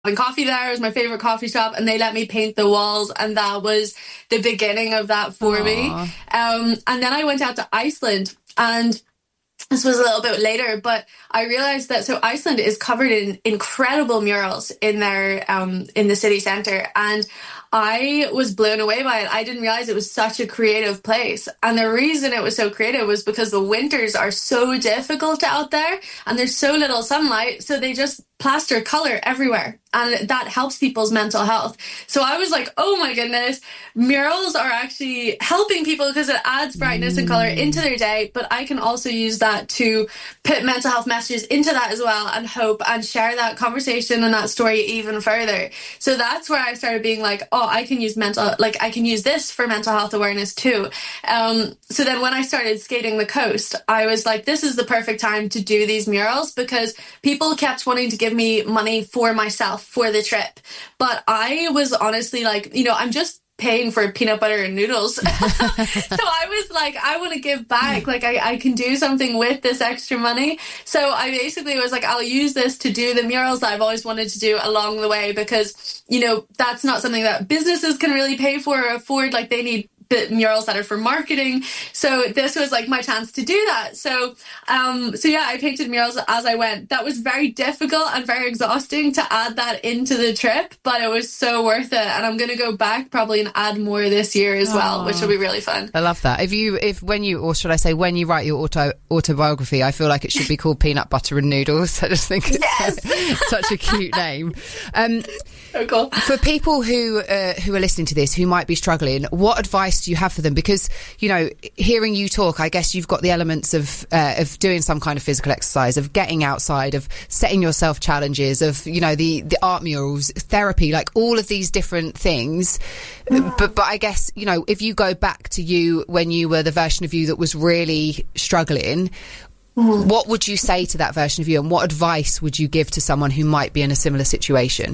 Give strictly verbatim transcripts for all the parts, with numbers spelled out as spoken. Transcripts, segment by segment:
having coffee there. It was my favorite coffee shop, and they let me paint the walls, and that was the beginning of that for Aww. me. Um, and then I went out to Iceland, and this was a little bit later, but I realized that, so Iceland is covered in incredible murals in their, um, in the city centre. And I was blown away by it. I didn't realize it was such a creative place. And the reason it was so creative was because the winters are so difficult out there and there's so little sunlight. So they just plaster color everywhere. And that helps people's mental health. So I was like, oh my goodness, murals are actually helping people because it adds brightness mm. and color into their day. But I can also use that to put mental health messages into that as well, and hope, and share that conversation and that story even further. So that's where I started being like, oh, I can use mental, like I can use this for mental health awareness too. Um, so then when I started skating the coast, I was like, this is the perfect time to do these murals, because people kept wanting to give me money for myself for the trip. But I was honestly like, you know, I'm just paying for peanut butter and noodles. So I was like, I want to give back. Like I, I can do something with this extra money. So I basically was like, I'll use this to do the murals that I've always wanted to do along the way, because, you know, that's not something that businesses can really pay for or afford. Like they need murals that are for marketing. So this was like my chance to do that. So, um, so yeah, I painted murals as I went. That was very difficult and very exhausting to add that into the trip, but it was so worth it. And I'm going to go back probably and add more this year as Aww. well, which will be really fun. I love that. If you, if when you, or should I say, when you write your auto autobiography, I feel like it should be called Peanut Butter and Noodles. I just think it's yes. so, such a cute name. Um, So cool. For people who uh, who are listening to this, who might be struggling, what advice do you have for them? Because, you know, hearing you talk, I guess you've got the elements of uh, of doing some kind of physical exercise, of getting outside, of setting yourself challenges, of, you know, the, the art murals, therapy, like all of these different things. Mm. But but I guess, you know, if you go back to you when you were the version of you that was really struggling, mm. what would you say to that version of you, and what advice would you give to someone who might be in a similar situation?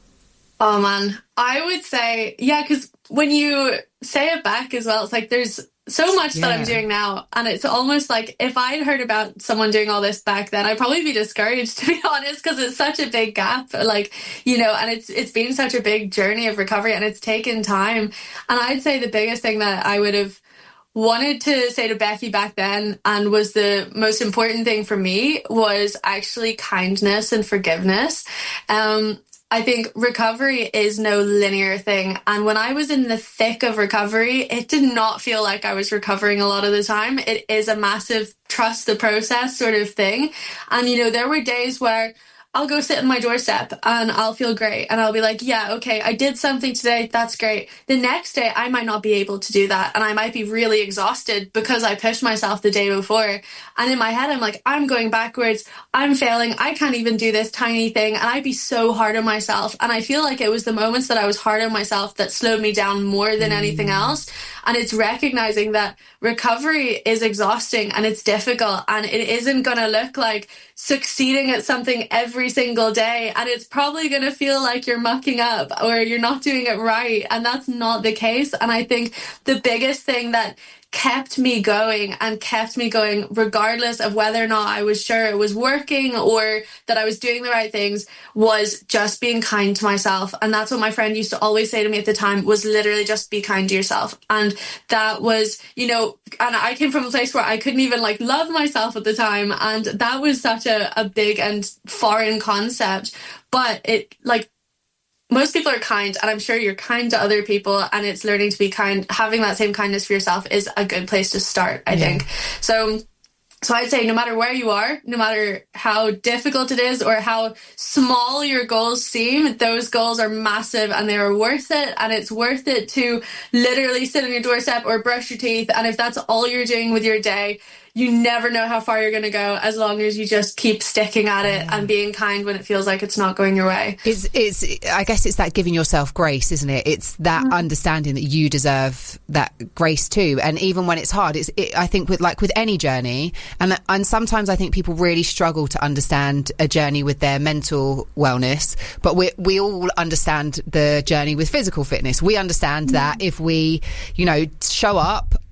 Oh man, I would say, yeah, because when you say it back as well, it's like there's so much yeah. that I'm doing now. And it's almost like if I'd heard about someone doing all this back then, I'd probably be discouraged, to be honest, because it's such a big gap, like, you know, and it's it's been such a big journey of recovery, and it's taken time. And I'd say the biggest thing that I would have wanted to say to Becky back then, and was the most important thing for me, was actually kindness and forgiveness. Um, I think recovery is no linear thing. And when I was in the thick of recovery, it did not feel like I was recovering a lot of the time. It is a massive trust the process sort of thing. And, you know, there were days where I'll go sit on my doorstep and I'll feel great. And I'll be like, yeah, okay, I did something today. That's great. The next day, I might not be able to do that. And I might be really exhausted because I pushed myself the day before. And in my head, I'm like, I'm going backwards. I'm failing. I can't even do this tiny thing. And I'd be so hard on myself. And I feel like it was the moments that I was hard on myself that slowed me down more than anything else. And it's recognizing that recovery is exhausting and it's difficult, and it isn't going to look like succeeding at something every single day. And it's probably going to feel like you're mucking up or you're not doing it right. And that's not the case. And I think the biggest thing that kept me going and kept me going regardless of whether or not I was sure it was working or that I was doing the right things, was just being kind to myself. And that's what my friend used to always say to me at the time, was literally just be kind to yourself. And that was, you know, and I came from a place where I couldn't even like love myself at the time. And that was such a, a big and foreign concept. But it like, most people are kind, and I'm sure you're kind to other people, and it's learning to be kind. Having that same kindness for yourself is a good place to start, I yeah. think. So, so I'd say no matter where you are, no matter how difficult it is or how small your goals seem, those goals are massive and they are worth it. And it's worth it to literally sit on your doorstep or brush your teeth. And if that's all you're doing with your day, you never know how far you're going to go, as long as you just keep sticking at it and being kind when it feels like it's not going your way. It's, it's, I guess it's that giving yourself grace, isn't it? It's that mm-hmm. understanding that you deserve that grace too. And even when it's hard, it's, it, I think with like with any journey, and, and sometimes I think people really struggle to understand a journey with their mental wellness, but we, we all understand the journey with physical fitness. We understand mm-hmm. that if we, you know, show up,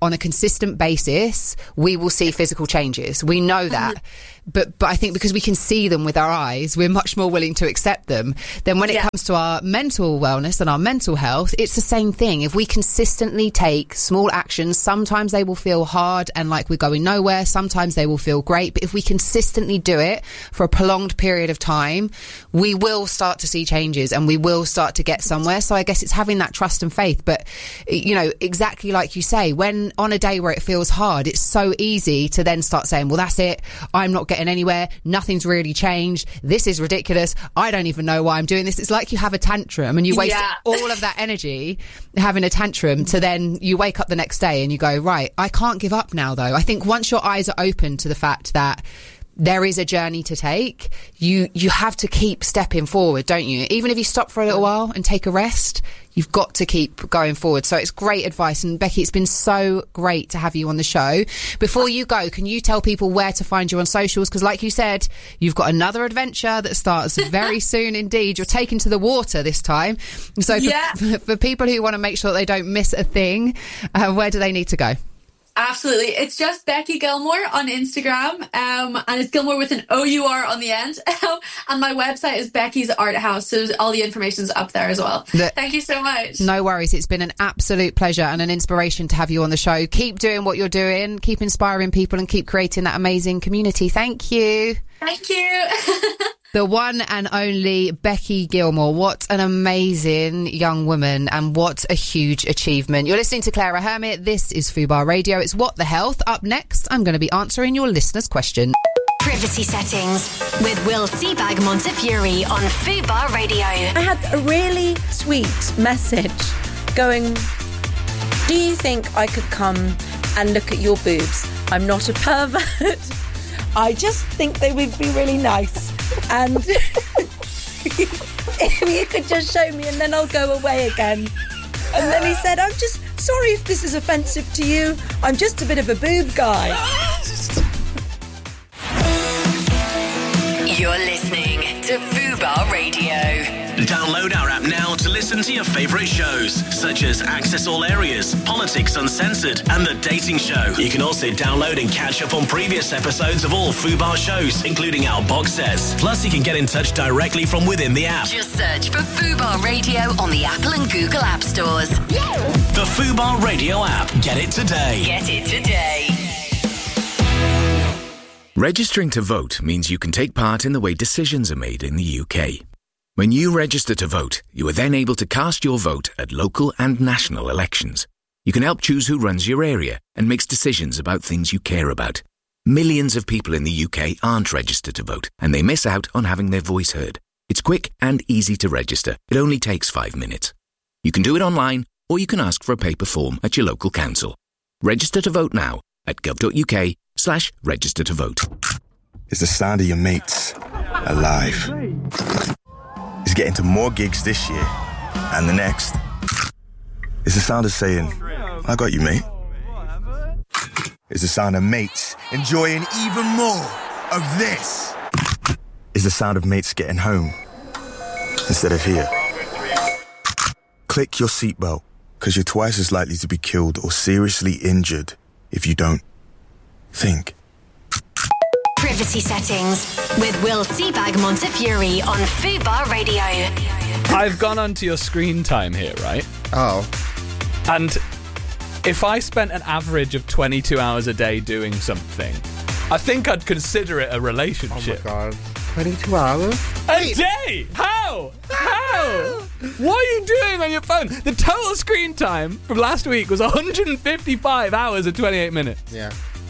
on a consistent basis, we will see physical changes. We know that. Mm-hmm. But but I think because we can see them with our eyes, we're much more willing to accept them. Then when it yeah. comes to our mental wellness and our mental health, it's the same thing. If we consistently take small actions, sometimes they will feel hard and like we're going nowhere. Sometimes they will feel great. But if we consistently do it for a prolonged period of time, we will start to see changes and we will start to get somewhere. So I guess it's having that trust and faith. But, you know, exactly like you say, when on a day where it feels hard, it's so easy to then start saying, well, that's it. I'm not getting anywhere. Nothing's really changed. This is ridiculous. I don't even know why I'm doing this. It's like you have a tantrum and you waste yeah. all of that energy having a tantrum to then you wake up the next day and you go, right, I can't give up now though. I think once your eyes are open to the fact that there is a journey to take, you you have to keep stepping forward, don't you? Even if you stop for a little while and take a rest, you've got to keep going forward. So it's great advice. And Becky, it's been so great to have you on the show. Before you go, can you tell people where to find you on socials? Because like you said, you've got another adventure that starts very soon indeed. You're taken to the water this time. So for, yeah. for, for people who want to make sure that they don't miss a thing, uh, where do they need to go? Absolutely. It's just Becky Gilmore on Instagram, um, and it's Gilmore with an O U R on the end. And my website is Becky's Art House, so all the information's up there as well. The, Thank you so much. No worries. It's been an absolute pleasure and an inspiration to have you on the show. Keep doing what you're doing, keep inspiring people and keep creating that amazing community. Thank you. Thank you. The one and only Becky Gilmore. What an amazing young woman and what a huge achievement. You're listening to Clara Hermit. This is Fubar Radio. It's What the Health. Up next, I'm going to be answering your listeners' question. Privacy settings with Will Seabag Montefiore on Fubar Radio. I had a really sweet message going, do you think I could come and look at your boobs? I'm not a pervert. I just think they would be really nice. And if you could just show me and then I'll go away again. And then he said, I'm just sorry if this is offensive to you. I'm just a bit of a boob guy. You're listening to Fubar Radio. Download our app now to listen to your favourite shows, such as Access All Areas, Politics Uncensored, and The Dating Show. You can also download and catch up on previous episodes of all Fubar shows, including our box sets. Plus, you can get in touch directly from within the app. Just search for Fubar Radio on the Apple and Google App Stores. The Fubar Radio app. Get it today. Get it today. Registering to vote means you can take part in the way decisions are made in the U K. When you register to vote, you are then able to cast your vote at local and national elections. You can help choose who runs your area and makes decisions about things you care about. Millions of people in the U K aren't registered to vote, and they miss out on having their voice heard. It's quick and easy to register. It only takes five minutes. You can do it online, or you can ask for a paper form at your local council. Register to vote now at gov.uk slash register to vote. It's the sound of your mates alive. It's getting to more gigs this year and the next. It's the sound of saying, I got you, mate. It's the sound of mates enjoying even more of this. It's the sound of mates getting home instead of here. Click your seatbelt, because you're twice as likely to be killed or seriously injured if you don't. Think. Privacy settings with Will Seabag Montefiore on Fubar Radio. I've gone onto your screen time here, right? Oh. And if I spent an average of twenty-two hours a day doing something, I think I'd consider it a relationship. Oh my God. twenty-two hours? A day? How? How? What are you doing on your phone? The total screen time from last week was one hundred fifty-five hours and twenty-eight minutes. Yeah.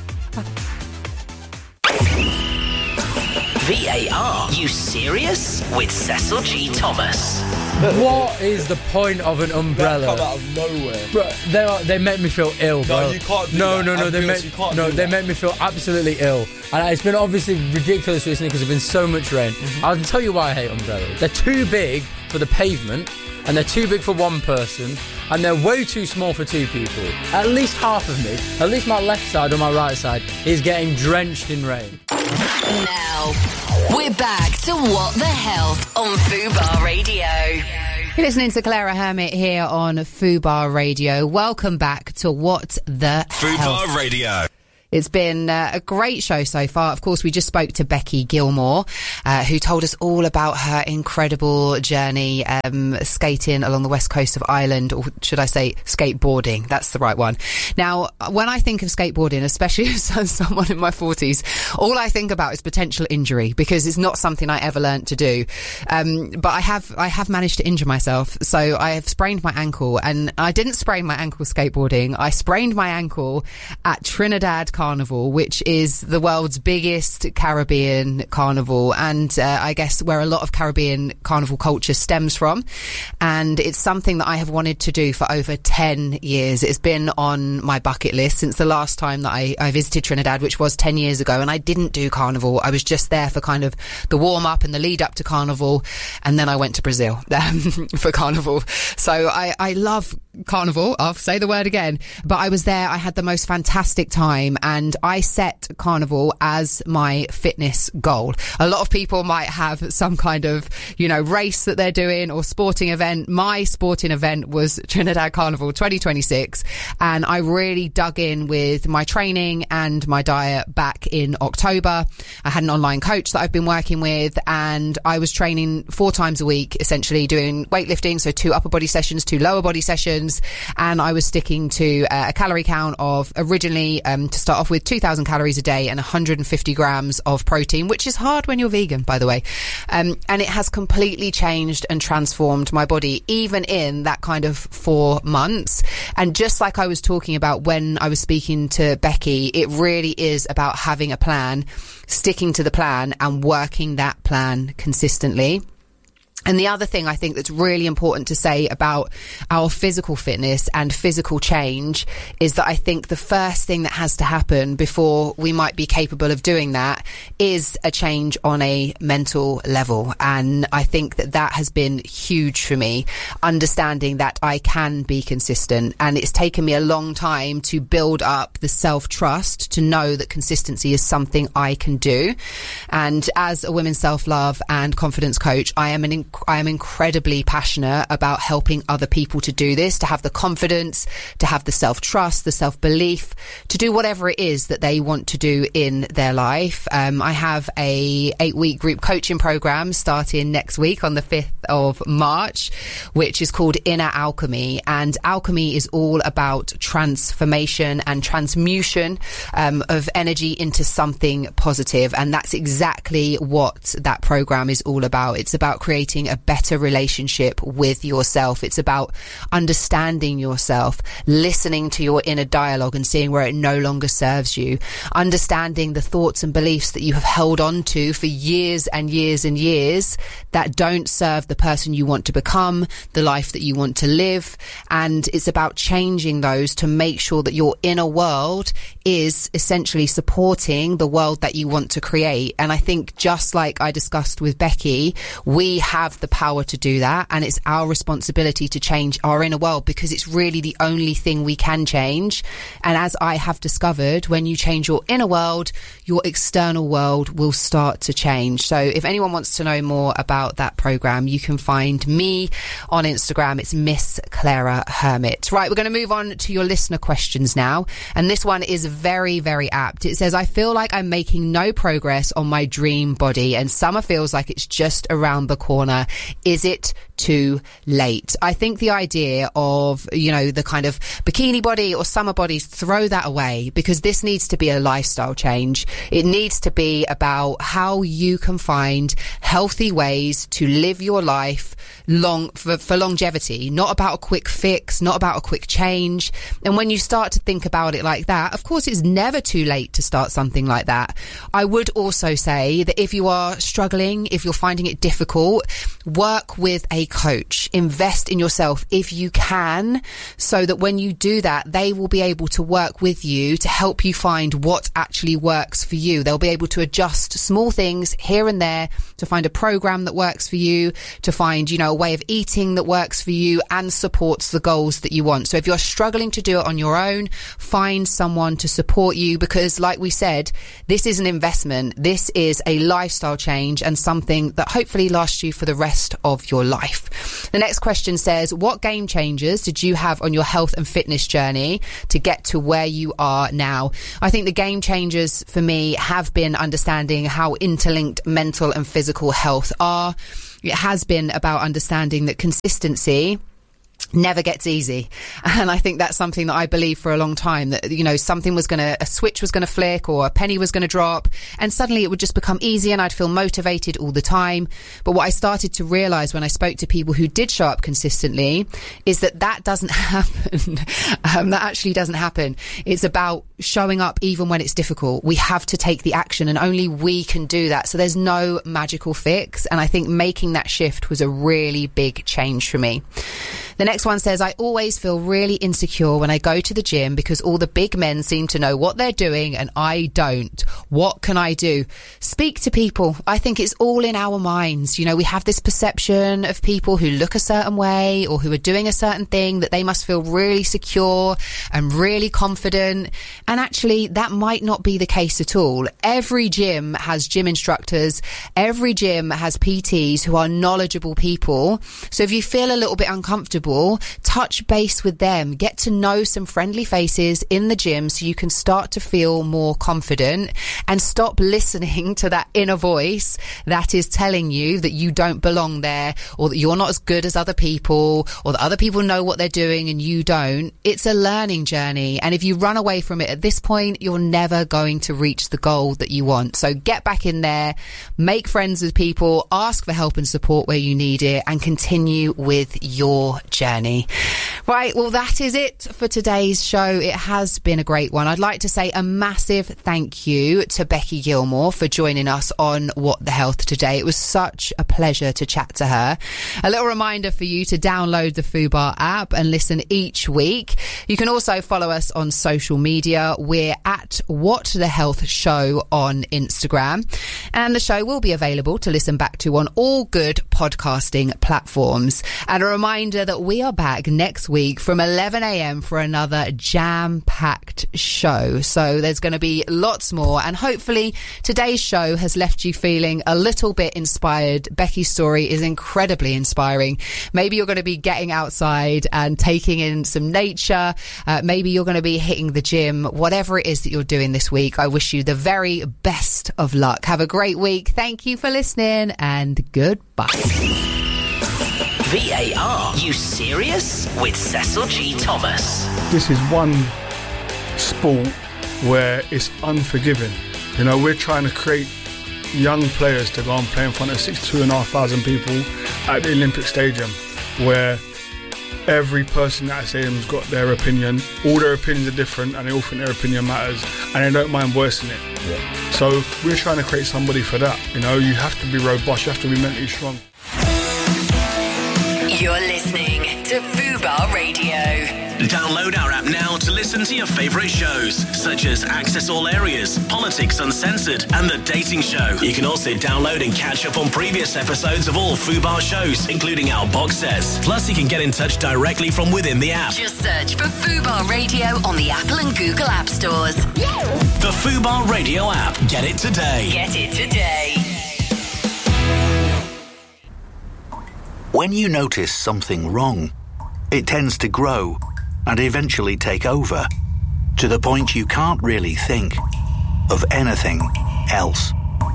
V A R, you serious? With Cecil G. Thomas. What is the point of an umbrella? They come out of nowhere. Bro, they are, they make me feel ill, bro. No, you can't do no, that. No, no, no, they make, you can't no, do they that. make me feel absolutely ill. And it's been obviously ridiculous recently because there's been so much rain. Mm-hmm. I can tell you why I hate umbrellas. They're too big for the pavement, and they're too big for one person, and they're way too small for two people. At least half of me, at least my left side or my right side, is getting drenched in rain. Now, we're back to What the Health on Fubar Radio. You're listening to Clara Hermit here on Fubar Radio. Welcome back to What the Fubar Hell. Radio. It's been uh, a great show so far. Of course, we just spoke to Becky Gilmore, uh, who told us all about her incredible journey um, skating along the west coast of Ireland, or should I say skateboarding? That's the right one. Now, when I think of skateboarding, especially as someone in my forties, all I think about is potential injury, because it's not something I ever learnt to do. Um, but I have I have managed to injure myself. So I have sprained my ankle, and I didn't sprain my ankle skateboarding. I sprained my ankle at Trinidad Carnival, which is the world's biggest Caribbean carnival, and uh, I guess where a lot of Caribbean carnival culture stems from. And it's something that I have wanted to do for over ten years. It's been on my bucket list since the last time that I, I visited Trinidad, which was ten years ago, and I didn't do carnival. I was just there for kind of the warm-up and the lead-up to carnival, and then I went to Brazil um, for carnival. So I, I love carnival, I'll say the word again, but I was there, I had the most fantastic time, and I set carnival as my fitness goal. A lot of people might have some kind of, you know, race that they're doing or sporting event. My sporting event was Trinidad Carnival twenty twenty-six, and I really dug in with my training and my diet back in October. I had an online coach that I've been working with, and I was training four times a week, essentially doing weightlifting, so two upper body sessions, two lower body sessions, and I was sticking to uh, a calorie count of originally um, to start off with two thousand calories a day and one hundred fifty grams of protein, which is hard when you're vegan, by the way. Um, and it has completely changed and transformed my body, even in that kind of four months. And just like I was talking about when I was speaking to Becky, it really is about having a plan, sticking to the plan and working that plan consistently. And the other thing I think that's really important to say about our physical fitness and physical change is that I think the first thing that has to happen before we might be capable of doing that is a change on a mental level. And I think that that has been huge for me, understanding that I can be consistent. And it's taken me a long time to build up the self-trust to know that consistency is something I can do. And as a women's self-love and confidence coach, I am an I am incredibly passionate about helping other people to do this, to have the confidence, to have the self-trust, the self-belief, to do whatever it is that they want to do in their life. Um, I have a eight-week group coaching program starting next week on the fifth of March, which is called Inner Alchemy. And alchemy is all about transformation and transmutation um, of energy into something positive. And that's exactly what that program is all about. It's about creating a better relationship with yourself. It's about understanding yourself, listening to your inner dialogue and seeing where it no longer serves you, understanding the thoughts and beliefs that you have held on to for years and years and years that don't serve the person you want to become, the life that you want to live. And it's about changing those to make sure that your inner world is essentially supporting the world that you want to create. And I think, just like I discussed with Becky, we have the power to do that, and it's our responsibility to change our inner world, because it's really the only thing we can change. And as I have discovered, when you change your inner world, your external world will start to change. So if anyone wants to know more about that program, you can find me on Instagram. It's Miss Clara Hermit. Right, we're going to move on to your listener questions now, and this one is very, very apt. It says, I feel like I'm making no progress on my dream body, and summer feels like it's just around the corner. Is it too late? I think the idea of, you know, the kind of bikini body or summer bodies, throw that away, because this needs to be a lifestyle change. It needs to be about how you can find healthy ways to live your life long for, for longevity, not about a quick fix, not about a quick change. And when you start to think about it like that, of course, it's never too late to start something like that. I would also say that if you are struggling, if you're finding it difficult, work with a coach, invest in yourself if you can, so that when you do that, they will be able to work with you to help you find what actually works for you. They'll be able to adjust small things here and there to find a program that works for you, to find, you know, a way of eating that works for you and supports the goals that you want. So if you're struggling to do it on your own, find someone to support you, because like we said, this is an investment. This is a lifestyle change and something that hopefully lasts you for the rest of your life. life. The next question says, what game changers did you have on your health and fitness journey to get to where you are now? I think the game changers for me have been understanding how interlinked mental and physical health are. It has been about understanding that consistency never gets easy. And I think that's something that I believe for a long time, that, you know, something was going to, a switch was going to flick or a penny was going to drop and suddenly it would just become easy and I'd feel motivated all the time. But what I started to realize when I spoke to people who did show up consistently is that that doesn't happen. um, that actually doesn't happen. It's about showing up even when it's difficult. We have to take the action and only we can do that. So there's no magical fix. And I think making that shift was a really big change for me. The next one says, I always feel really insecure when I go to the gym because all the big men seem to know what they're doing and I don't. What can I do? Speak to people. I think it's all in our minds. You know, we have this perception of people who look a certain way or who are doing a certain thing that they must feel really secure and really confident. And actually, that might not be the case at all. Every gym has gym instructors. Every gym has P Ts who are knowledgeable people. So if you feel a little bit uncomfortable, touch base with them, get to know some friendly faces in the gym so you can start to feel more confident and stop listening to that inner voice that is telling you that you don't belong there or that you're not as good as other people or that other people know what they're doing and you don't. It's a learning journey, and if you run away from it at this point, you're never going to reach the goal that you want. So get back in there, make friends with people, ask for help and support where you need it, and continue with your journey. Right, well, that is it for today's show. It has been a great one. I'd like to say a massive thank you to Becky Gilmore for joining us on What the Health today. It was such a pleasure to chat to her. A little reminder for you to download the Fubar app and listen each week. You can also follow us on social media. We're at What the Health Show on Instagram, and the show will be available to listen back to on all good podcasting platforms. And a reminder that we are back next week from eleven a.m. for another jam-packed show. So there's going to be lots more, and hopefully today's show has left you feeling a little bit inspired. Becky's story is incredibly inspiring. Maybe you're going to be getting outside and taking in some nature. Uh, maybe you're going to be hitting the gym. Whatever it is that you're doing this week, I wish you the very best of luck. Have a great week. Thank you for listening, and goodbye. V A R, you serious? With Cecil G. Thomas. This is one sport where it's unforgiving. You know, we're trying to create young players to go and play in front of sixty-two and a half thousand people at the Olympic Stadium, where every person at that stadium's got their opinion. All their opinions are different, and they all think their opinion matters, and they don't mind voicing it. Yeah. So we're trying to create somebody for that. You know, you have to be robust, you have to be mentally strong. You're listening to Fubar Radio. Download our app now to listen to your favourite shows, such as Access All Areas, Politics Uncensored, and The Dating Show. You can also download and catch up on previous episodes of all Fubar shows, including our box sets. Plus, you can get in touch directly from within the app. Just search for Fubar Radio on the Apple and Google App Stores. The Fubar Radio app. Get it today. Get it today. When you notice something wrong, it tends to grow and eventually take over, to the point you can't really think of anything else.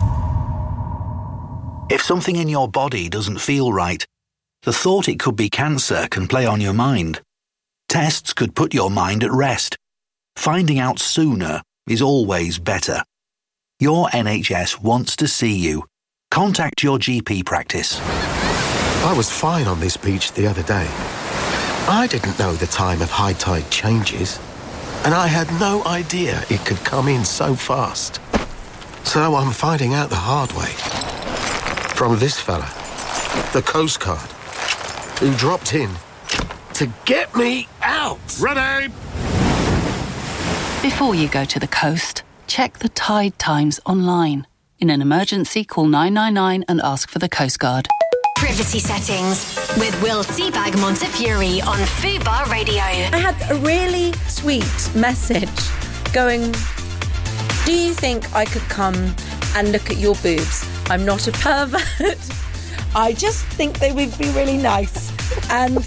If something in your body doesn't feel right, the thought it could be cancer can play on your mind. Tests could put your mind at rest. Finding out sooner is always better. Your N H S wants to see you. Contact your G P practice. I was fine on this beach the other day. I didn't know the time of high tide changes, and I had no idea it could come in so fast. So I'm finding out the hard way. From this fella, the Coast Guard, who dropped in to get me out. Ready! Before you go to the coast, check the tide times online. In an emergency, call nine nine nine and ask for the Coast Guard. Privacy Settings with Will Seabag Montefiore on Fubar Radio. I had a really sweet message going, do you think I could come and look at your boobs? I'm not a pervert. I just think they would be really nice. And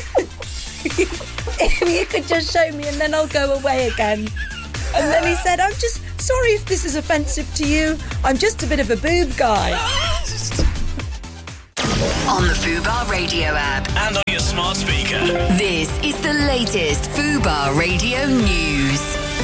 if you could just show me and then I'll go away again. And then he said, I'm just sorry if this is offensive to you. I'm just a bit of a boob guy. On the Fubar Radio app. And on your smart speaker. This is the latest Fubar Radio news.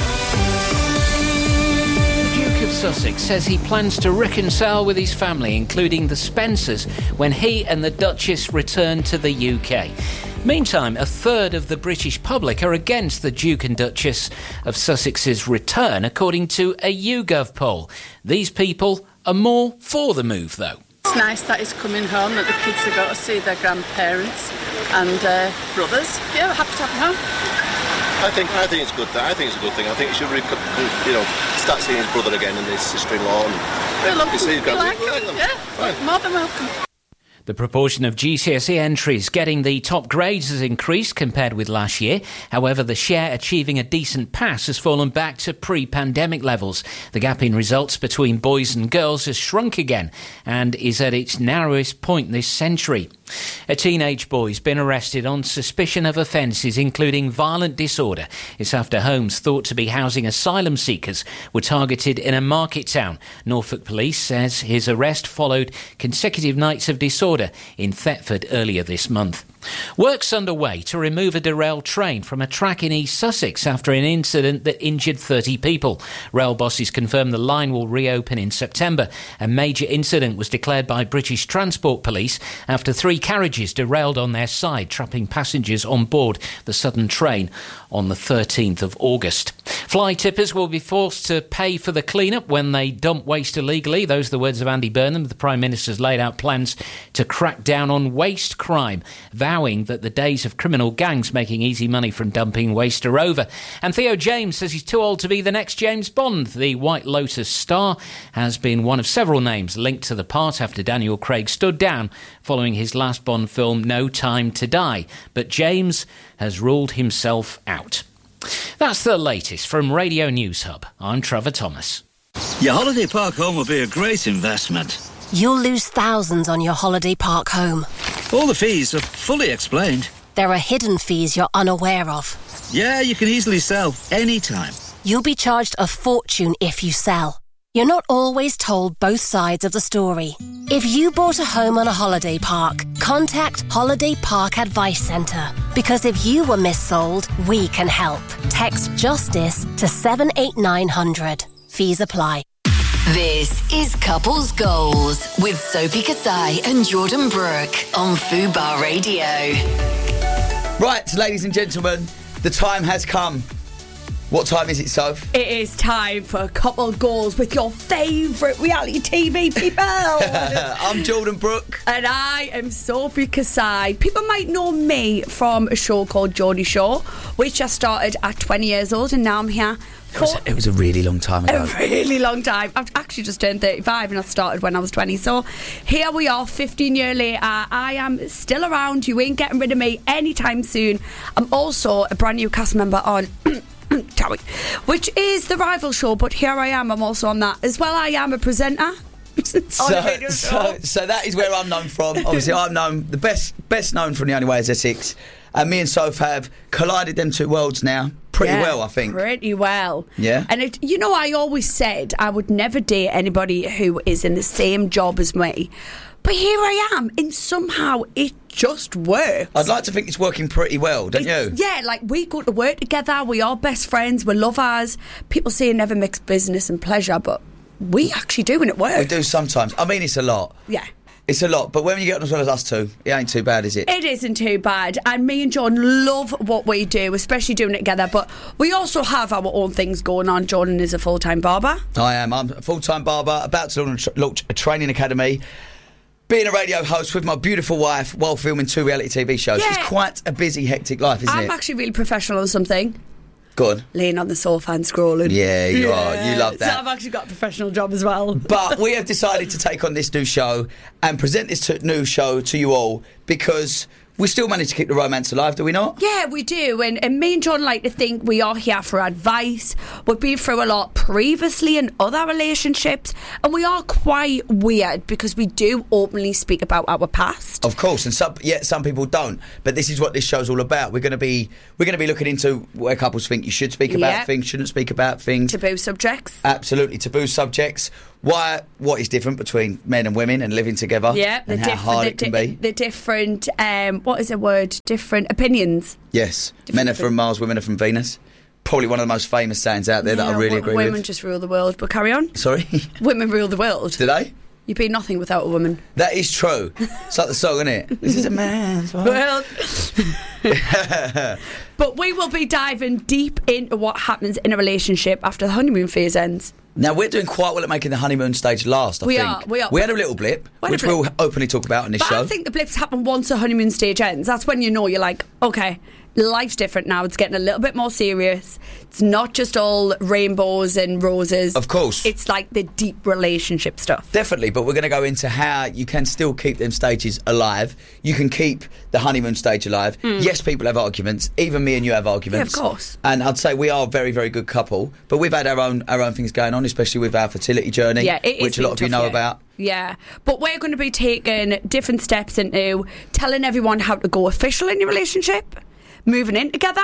The Duke of Sussex says he plans to reconcile with his family, including the Spencers, when he and the Duchess return to the U K. Meantime, a third of the British public are against the Duke and Duchess of Sussex's return, according to a YouGov poll. These people are more for the move, though. It's nice that he's coming home, that the kids have got to see their grandparents and uh, brothers. Yeah, happy to have him home. I think I think it's good. I think it's a good thing. I think he should, re- you know, start seeing his brother again and his sister-in-law. And we love his, them. his We like we like them. them. Yeah, Fine. more than welcome. The proportion of G C S E entries getting the top grades has increased compared with last year. However, the share achieving a decent pass has fallen back to pre-pandemic levels. The gap in results between boys and girls has shrunk again and is at its narrowest point this century. A teenage boy's been arrested on suspicion of offences including violent disorder. It's after homes thought to be housing asylum seekers were targeted in a market town. Norfolk Police says his arrest followed consecutive nights of disorder in Thetford earlier this month. Work's underway to remove a derailed train from a track in East Sussex after an incident that injured thirty people. Rail bosses confirmed the line will reopen in September. A major incident was declared by British Transport Police after three carriages derailed on their side, trapping passengers on board the Southern train on the thirteenth of August. Fly tippers will be forced to pay for the clean-up when they dump waste illegally. Those are the words of Andy Burnham. The Prime Minister's laid out plans to crack down on waste crime, vowing that the days of criminal gangs making easy money from dumping waste are over. And Theo James says he's too old to be the next James Bond. The White Lotus star has been one of several names linked to the part after Daniel Craig stood down following his last Bond film, No Time to Die. But James has ruled himself out. That's the latest from Radio News Hub. I'm Trevor Thomas. Your holiday park home will be a great investment. You'll lose thousands on your holiday park home. All the fees are fully explained. There are hidden fees you're unaware of. Yeah, you can easily sell anytime. You'll be charged a fortune if you sell. You're not always told both sides of the story. If you bought a home on a holiday park, contact Holiday Park Advice Centre. Because if you were missold, we can help. Text JUSTICE to seven eight nine hundred. Fees apply. This is Couples Goals with Sophie Kasai and Jordan Brooke on Fubar Radio. Right, ladies and gentlemen, the time has come. What time is it, Soph? It is time for Couple Goals with your favourite reality T V people. I'm Jordan Brooke. And I am Sophie Kasai. People might know me from a show called Geordie Shore, which I started at twenty years old, and now I'm here It was, it was a really long time ago. A really long time. I've actually just turned thirty-five and I started when I was twenty. So here we are, fifteen years later. I am still around. You ain't getting rid of me anytime soon. I'm also a brand new cast member on which is the rival show, but here I am. I'm also on that as well. I am a presenter. so, so, so that is where I'm known from. Obviously, I'm known the best best known from The Only Way is Essex. And me and Soph have collided them two worlds now pretty yeah, well, I think. Pretty well. Yeah. And, it, you know, I always said I would never date anybody who is in the same job as me. But here I am, and somehow it just works. I'd like to think it's working pretty well, don't it's, you? Yeah, like we go to work together, we are best friends, we're lovers. People say you never mix business and pleasure, but we actually do, and it works. We do sometimes. I mean, it's a lot. Yeah. It's a lot, but when you get on as well as us two, it ain't too bad, is it? It isn't too bad, and me and Jordan love what we do, especially doing it together, but we also have our own things going on. Jordan is a full-time barber. I am. I'm a full-time barber, about to launch, launch a training academy. Being a radio host with my beautiful wife while filming two reality T V shows. Yeah. It's quite a busy, hectic life, isn't I'm it? I'm actually really professional on something. Go on. Laying on the sofa and scrolling. Yeah, you yeah. are. You love that. So I've actually got a professional job as well. But we have decided to take on this new show and present this t- new show to you all because we still manage to keep the romance alive, do we not? Yeah, we do. And, and me and John like to think we are here for advice. We've been through a lot previously in other relationships, and we are quite weird because we do openly speak about our past. Of course, and some yeah, some people don't. But this is what this show's all about. We're going to be we're going to be looking into where couples think you should speak about Yep. things, shouldn't speak about things. Taboo subjects. Absolutely, taboo subjects. Why? What is different between men and women and living together? Yeah, the and how diff- hard the it can di- be. The different, um, what is the word? Different opinions. Yes, men are from Mars, women are from Venus. Probably one of the most famous sayings out there that I Yeah, really wo- agree women with. just rule the world, but carry on. Sorry, Women rule the world. do they? You'd be nothing without a woman. That is true. It's like the song, isn't it? This is a man's world. Well, but we will be diving deep into what happens in a relationship after the honeymoon phase ends. Now, we're doing quite well at making the honeymoon stage last, I We think. are, we are. We had a little blip, We had a which blip. we'll openly talk about on this But show. I think the blips happen once the honeymoon stage ends. That's when you know you're like, okay, life's different now. It's getting a little bit more serious. It's not just all rainbows and roses. Of course. It's like the deep relationship stuff. Definitely, but we're going to go into how you can still keep them stages alive. You can keep the honeymoon stage alive. Mm. Yes, people have arguments. Even me and you have arguments. Yeah, of course. And I'd say we are a very, very good couple. But we've had our own our own things going on, especially with our fertility journey, Yeah, it is which a lot of you been know tough, yeah. about. Yeah, but we're going to be taking different steps into telling everyone how to go official in your relationship, moving in together,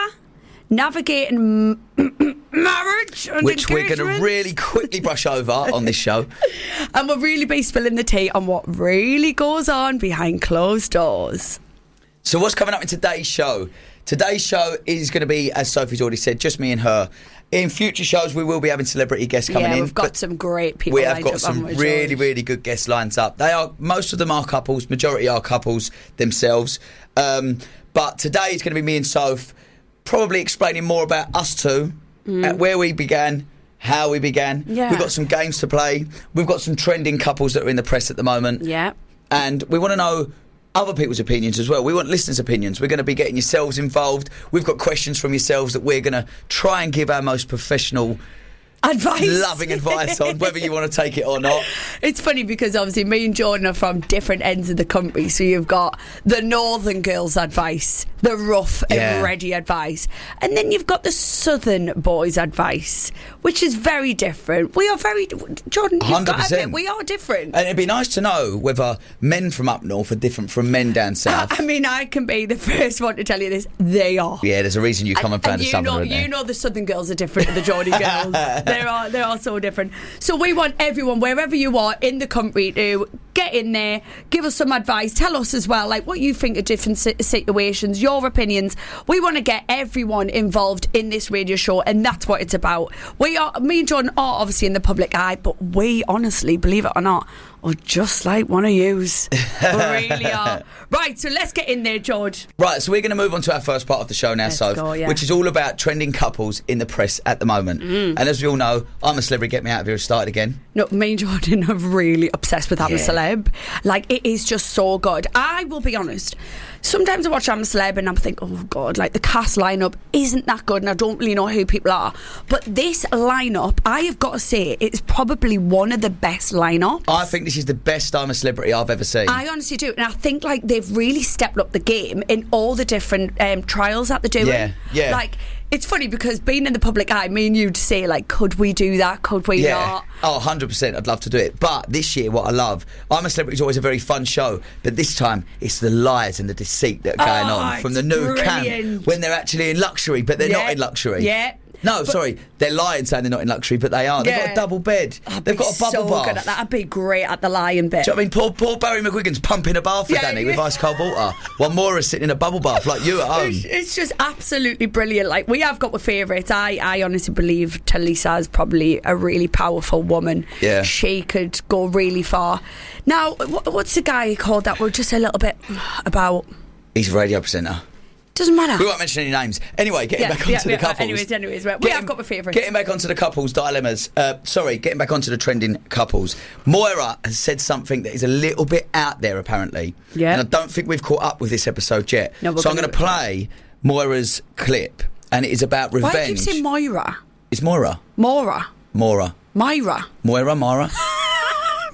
navigating m- marriage and Which we're going to engagements. really quickly brush over on this show. And we'll really be spilling the tea on what really goes on behind closed doors. So what's coming up in today's show? Today's show is going to be, as Sophie's already said, just me and her. In future shows, we will be having celebrity guests coming yeah, in. we've got some great people We have lined got up, some haven't we, really, George? really good guests lined up. They are most of them are couples, majority are couples themselves. Um, but today is going to be me and Soph, probably explaining more about us two, Mm. at where we began, how we began. Yeah. We've got some games to play. We've got some trending couples that are in the press at the moment. Yeah. And we want to know other people's opinions as well. We want listeners' opinions. We're going to be getting yourselves involved. We've got questions from yourselves that we're going to try and give our most professional advice, loving advice on, whether you want to take it or not. It's funny because obviously me and Jordan are from different ends of the country, so you've got the northern girls' advice, the rough Yeah. and ready advice, and then you've got the southern boys' advice, which is very different. We are very, Jordan, you've one hundred got to percent. admit, we are different. And it'd be nice to know whether men from up north are different from men down south. I mean, I can be the first one to tell you this. They are. Yeah, there's a reason you come and, And found a you southerner, know, isn't there? you know the southern girls are different to the Geordie girls. They are, they are so different. So we want everyone, wherever you are in the country, to get in there, give us some advice, tell us as well, like what you think of different si- situations, your opinions. We want to get everyone involved in this radio show, and that's what it's about. We are, me and John are obviously in the public eye, but we honestly, believe it or not, are just like one of yous. We really are. Right, so let's get in there, George. Right, so we're going to move on to our first part of the show now, Let's Soph, go, yeah. which is all about trending couples in the press at the moment. Mm. And as we all know, I'm a Celebrity Get Me Out of Here has started again. No, me and Jordan are really obsessed with I'm a Yeah. Celeb. Like, it is just so good. I will be honest. Sometimes I watch I'm a Celeb and I'm thinking, oh God, like the cast lineup isn't that good and I don't really know who people are. But this lineup, I have got to say, it's probably one of the best lineups. I think this is the best I'm a Celebrity I've ever seen. I honestly do. And I think like they've really stepped up the game in all the different um, trials that they're doing. Yeah, yeah. Like, it's funny because being in the public eye, me and you'd say, like, could we do that? Could we yeah. not? Oh, one hundred percent. I'd love to do it. But this year, what I love, I'm a Celebrity is always a very fun show. But this time, it's the lies and the deceit that are going Oh, on from the it's new brilliant. camp when they're actually in luxury, but they're Yeah. not in luxury. Yeah. No, But- sorry, they're lying saying they're not in luxury, but they are. They've got Yeah. a double bed. I'd They've be got a bubble so bath. good at that. I'd be great at the lion bit. Do you know what I mean? Poor, poor Barry McGuigan's pumping a bath for Yeah, Danny yeah. with ice cold water, while Maura's sitting in a bubble bath like you at home. It's, it's just absolutely brilliant. Like, we have got the favourites. I, I honestly believe Talisa is probably a really powerful woman. Yeah. She could go really far. Now, wh- what's the guy called that we're just a little bit about? He's a radio presenter. Doesn't matter. We won't mention any names. Anyway, getting Yeah, back onto yeah, the yeah. couples. Anyways, anyways, right. we Getting- have got the favourites. Getting back onto the couples dilemmas. Uh, sorry, getting back onto the trending couples. Moira has said something that is a little bit out there, apparently. Yeah. And I don't think we've caught up with this episode yet. No, we're so I'm gonna- going to play Moira's clip, and it is about revenge. Why do you say Moira? It's Moira. Mora. Moira. Myra. Moira, Mara.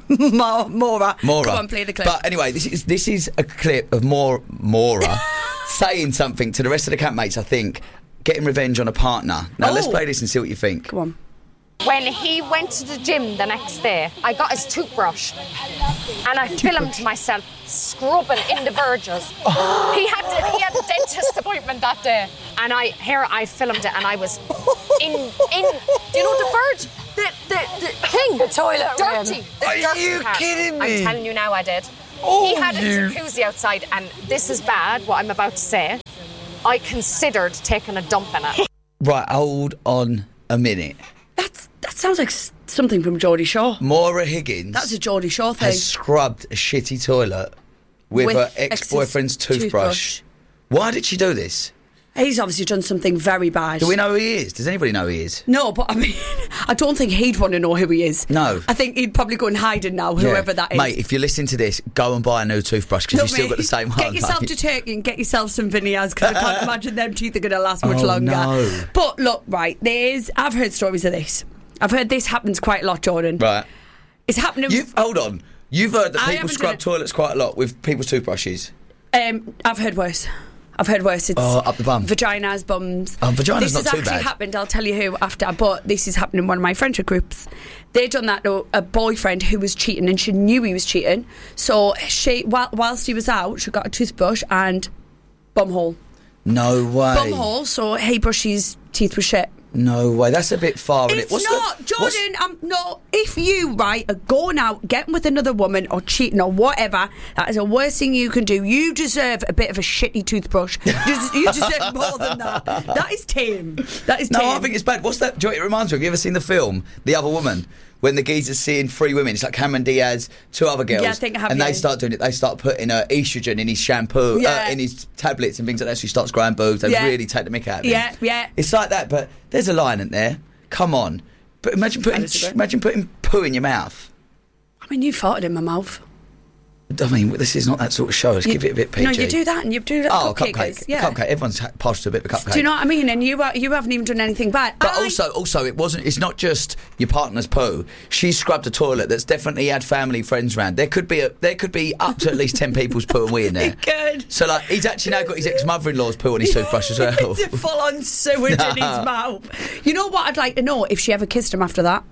Maura. Maura. Maura. Come on, play the clip. But anyway, this is this is a clip of Maura, Maura saying something to the rest of the campmates, I think, getting revenge on a partner. Now, Oh. let's play this and see what you think. Come on. When he went to the gym the next day, I got his toothbrush and I filmed myself scrubbing in the verges. he had to, he had a dentist appointment that day, and I here I filmed it, and I was in in. Do you know the verge? The the, the thing, the toilet, dirty. rim. The Are dirty you part. kidding I'm me? telling you now, I did. Oh, he had a you- jacuzzi outside, and this is bad. What I'm about to say, I considered taking a dump in it. Right, hold on a minute. That sounds like s- something from Geordie Shore. Maura Higgins That's a Geordie Shore thing. has scrubbed a shitty toilet with, With her ex's ex-boyfriend's toothbrush. toothbrush. Why did she do this? He's obviously done something very bad. Do we know who he is? Does anybody know who he is? No, but I mean, I don't think he'd want to know who he is. No. I think he'd probably go and hide it now, Yeah. whoever that is. Mate, if you're listening to this, go and buy a new toothbrush because Look, you've still mate, got the same one. Get yourself mate. to Turkey and get yourself some veneers because I can't imagine them teeth are going to last much Oh, longer. no. But look, right, there's. I've heard stories of this. I've heard this happens quite a lot, Jordan. Right. It's happening. You've, hold on. You've heard that I people haven't scrub done it. toilets quite a lot with people's toothbrushes. Um, I've heard worse. I've heard worse. It's Oh, up the bum. Vaginas, bums. Oh, vagina's this not has too actually bad. happened. I'll tell you who after. But this has happened in one of my friendship groups. They done that to a boyfriend who was cheating, and she knew he was cheating. So she, while, whilst he was out, she got a toothbrush and bumhole. No way. Bumhole. So he brushed his teeth with shit. No way. That's a bit far. isn't it? It's What's not, the, Jordan. I'm no. If you right are going out, getting with another woman or cheating or whatever, that is the worst thing you can do. You deserve a bit of a shitty toothbrush. You des- you deserve more than that. That is tame. That is No, tame. I think it's bad. What's that? Do you know what it reminds me of? Have you ever seen the film The Other Woman? When the geezer's seeing three women, it's like Cameron Diaz, two other girls, Yeah, I think I have, and yeah. they start doing it. They start putting uh, estrogen in his shampoo, Yeah. uh, in his tablets and things like that. So he starts growing boobs. They Yeah. really take the mick out of him. Yeah, yeah. It's like that, but there's a line in there. Come on, but imagine putting imagine putting poo in your mouth. I mean, you farted in my mouth. I mean, this is not that sort of show. Let's You- give it a bit P G. No, you do that, and you do that. Oh, cupcake. cupcake. is, Yeah. Cupcake. Everyone's ha- passed to a bit of a cupcake. Do you know what I mean? And you are, you haven't even done anything bad. But I- also, also, it wasn't. It's not just your partner's poo. She scrubbed a toilet that's definitely had family friends around. There could be a, there could be up to at least ten people's poo and wee in there. Good. So like, he's actually now got his ex-mother-in-law's poo on his toothbrush as well. It's a full-on sewage in his mouth. You know what I'd like to know if she ever kissed him after that.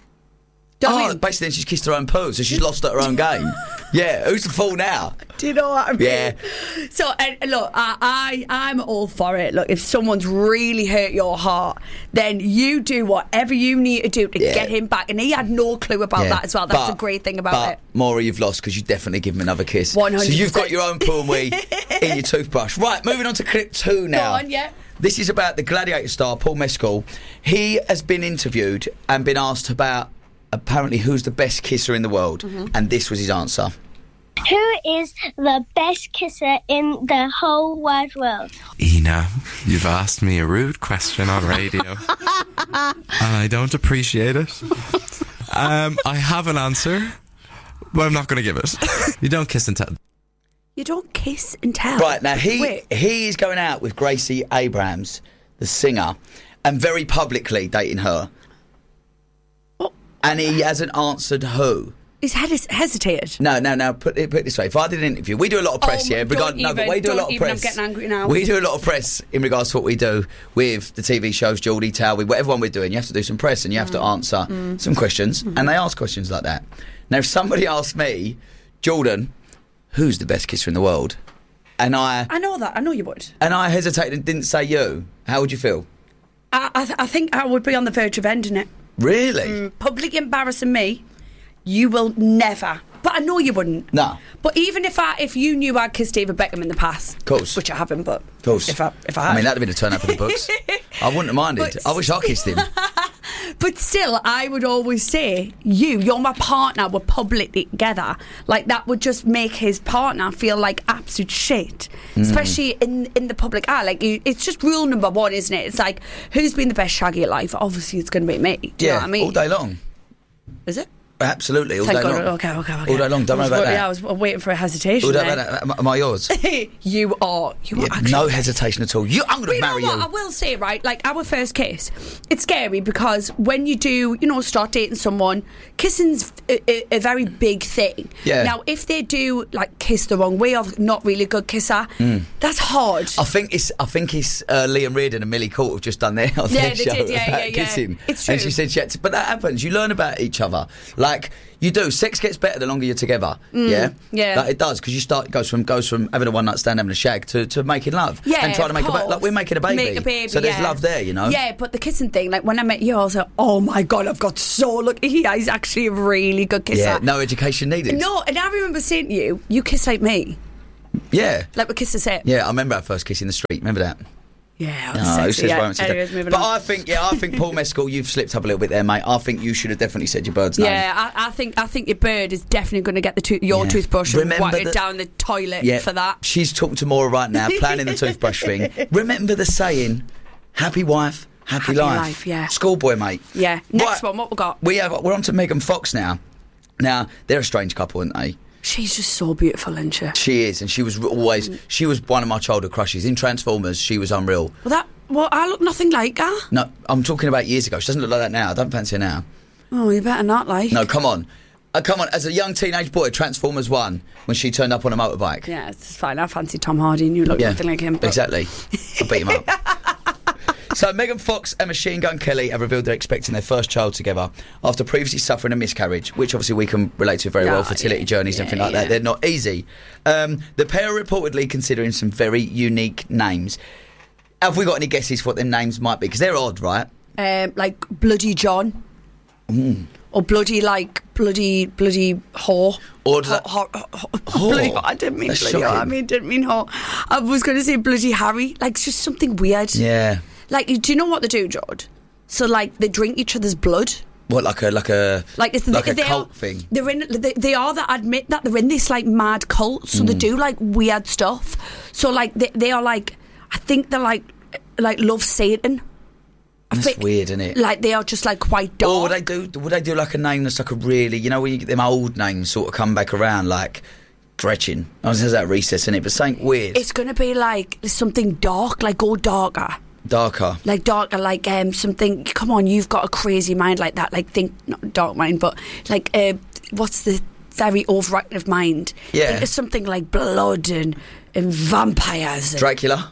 Do you know what I Oh, mean? basically, then she's kissed her own poo, so she's lost at her own game. Yeah, who's the fool now? Do you know what I mean? Yeah. So, and look, I, I, I'm all for it. Look, if someone's really hurt your heart, then you do whatever you need to do to Yeah. get him back. And he had no clue about Yeah. that as well. That's But- a great thing about but, it. Maura, you've lost because you definitely give him another kiss. one hundred So percent. you've got your own poo and wee in your toothbrush. Right, moving on to clip two now. on, yeah. This is about the Gladiator star, Paul Mescal. He has been interviewed and been asked about apparently who's the best kisser in the world, Mm-hmm. and this was his answer. Who is the best kisser in the whole wide world? Ina, you've asked me a rude question on radio, and I don't appreciate it. Um, I have an answer, but I'm not going to give it. You don't kiss and tell. You don't kiss and tell. Right, now he Wait. he is going out with Gracie Abrams, the singer, and very publicly dating her. And he hasn't answered who. He's hes- hesitated. No, no, no. Put it, put it this way: if I did an interview, we do a lot of press, Oh, yeah. don't Regard, no, but even- we do a don't lot of even, I'm press. getting angry now. We do a lot of press in regards to what we do with the T V shows, Geordie Tower, whatever one we're doing. You have to do some press and you have to answer Mm. some questions, and they ask questions like that. Now, if somebody asked me, Jordan, who's the best kisser in the world, and I I know that. I know you would. and I hesitated and didn't say you, how would you feel? I, I, th- I think I would be on the verge of ending it. Really? Mm, publicly embarrassing me, you will never. But I know you wouldn't. No. But even if I, if you knew I'd kissed David Beckham in the past, Of course. which I haven't, but Of course. if I, if I, had. I mean, that'd have been a turn up for the books. I wouldn't have minded. But- I wish I kissed him. But still, I would always say, you, you're my partner, we're publicly together. Like, that would just make his partner feel like absolute shit. Mm. Especially in in the public eye. Like, you, it's just rule number one, isn't it? It's like, who's been the best shaggy at life? Obviously, it's going to be me. Do you yeah, know what I mean? all day long. Is it? Absolutely, all Thank day God. long. Okay, okay, okay. All day long. Don't I was, worry about that. Yeah, I was waiting for a hesitation. All day there. about that. Am, am I yours? you are. You are Yeah, actually. no hesitation at all. You, I'm going But to you know marry what? you. I will say, right, like our first kiss, it's scary because when you do, you know, start dating someone, kissing's a, a, a very big thing. Yeah. Now, if they do like kiss the wrong way or not really a good kisser, Mm. that's hard. I think it's I think it's uh, Liam Reardon and Millie Court have just done their, on Yeah, their they show did, yeah, about yeah, yeah. kissing. It's And true. she said she had to, but that happens. You learn about each other. Like you do. Sex gets better the longer you're together. Mm, yeah, yeah. Like it does because you start it goes from goes from having a one night stand, having a shag to, to making love. Yeah, and trying to of make a ba- like we're making a baby. Make a baby, So there's yeah. love there, you know. Yeah, but the kissing thing, like when I met you, I was like, oh my God, I've got so lucky. He is actually a really good kisser. Yeah, no education needed. No, and I remember saying to you, you kiss like me. Yeah. Like we kiss the same. Yeah, I remember our first kiss in the street. Remember that? Yeah, No, I was it's sexy. just Yeah. won't sit Anyways, down. moving But on. I think, yeah, I think Paul Mescal, you've slipped up a little bit there, mate. I think you should have definitely said your bird's name. Yeah, I, I think I think your bird is definitely going to get the to- your Yeah. toothbrush and Remember wipe it that- down the toilet Yeah, for that. She's talking to Maura right now, planning the toothbrush thing. Remember the saying, happy wife, happy, Happy life. life, yeah. Schoolboy, mate. Yeah. Next Right. one, what we got? We have, we're on to Megan Fox now. Now, they're a strange couple, aren't they? She's just so beautiful, isn't she? She is, and she was always, she was one of my childhood crushes. In Transformers, she was unreal. Well, that well, I look nothing like her. No, I'm talking about years ago. She doesn't look like that now. I don't fancy her now. Oh, you better not like. No, come on. Uh, come on, as a young teenage boy, Transformers one, when she turned up on a motorbike. Yeah, it's fine. I fancy Tom Hardy, and you look Yeah, nothing like him. But exactly. I beat him up. So Megan Fox and Machine Gun Kelly have revealed they're expecting their first child together after previously suffering a miscarriage, which obviously we can relate to very Yeah, well, fertility yeah, journeys and yeah, everything like that. yeah. They're not easy. Um, the pair are reportedly considering some very unique names. Have we got any guesses for what them names might be? Because they're odd, right? um, like Bloody John, Mm. or bloody like bloody bloody whore. Or does Ho- that- ho- ho- ho- Whore? bloody, I didn't mean That's bloody. whore, I shocking. mean didn't mean whore. I was going to say bloody Harry. Like it's just something weird. Yeah. Like, do you know what they do, George? So, like, they drink each other's blood. What, like a like a Like, it's, like they, a they cult are, thing? They're in. They, they are that admit that they're in this like mad cult. So they Mm. do like weird stuff. So like they, they are like, I think they're like like love Satan. I That's think, weird, isn't it? Like they are just like quite dark. Or would they do? Would they do like a name that's like a really, you know, when you get them old names sort of come back around, like Gretchen? I was that recess in it, but something weird, It's gonna be like something dark, like go darker. darker. Like darker, like um something. Come on, you've got a crazy mind like that. Like think not dark mind, but like uh, what's the very overactive mind? Yeah. Think of something like blood and and vampires. And Dracula,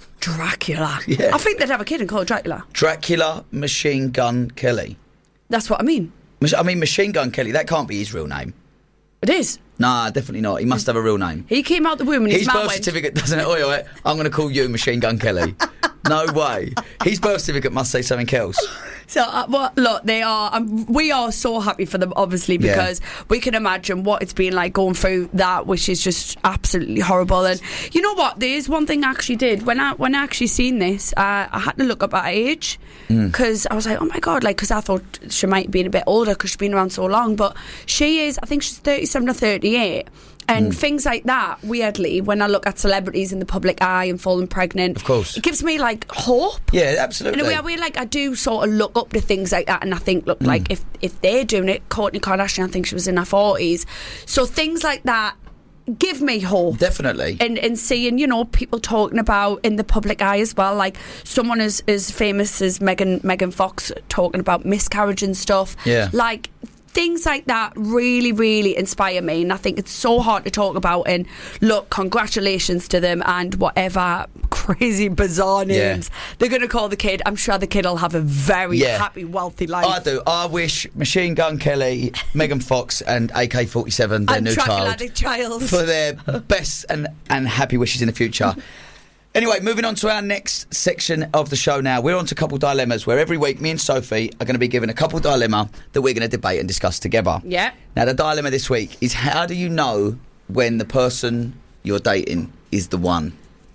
Dracula. Yeah. I think they'd have a kid and call it Dracula. Dracula, Machine Gun Kelly. That's what I mean. Mach- I mean, Machine Gun Kelly. That can't be his real name. It is. Nah, definitely not. He must have a real name. He came out the womb and his, His man birth went. certificate doesn't it? Oi, oi, I'm going to call you Machine Gun Kelly. No way. His birth certificate must say something else. So, uh, well, look, they are. Um, we are so happy for them, obviously, Yeah. because we can imagine what it's been like going through that, which is just absolutely horrible. And you know what? There is one thing I actually did when I when I actually seen this. Uh, I had to look up her age because I was like, oh my god, like because I thought she might have been a bit older because she's been around so long, but she is. I think she's thirty-seven or thirty-eight. And Mm. things like that, weirdly, when I look at celebrities in the public eye and falling pregnant, Of course. it gives me like hope. Yeah, absolutely. In a way, I way, like I do sort of look up to things like that, and I think, look, Mm. like if if they're doing it, Kourtney Kardashian, I think she was in her forties, so things like that give me hope. Definitely. And and seeing, you know, people talking about in the public eye as well, like someone as as famous as Megan Megan Fox talking about miscarriage and stuff. Yeah. Like. Things like that really, really inspire me, and I think it's so hard to talk about. And look, congratulations to them, and whatever crazy, bizarre Yeah. names they're going to call the kid, I'm sure the kid will have a very Yeah. happy, wealthy life. I do. I wish Machine Gun Kelly, Megan Fox, and A K forty-seven, their and new Dracula, child, the child. for their best and, and happy wishes in the future. Anyway, moving on to our next section of the show now. We're on to couple dilemmas, where every week me and Sophie are going to be given a couple dilemma that we're going to debate and discuss together. Yeah. Now, the dilemma this week is, how do you know when the person you're dating is the one?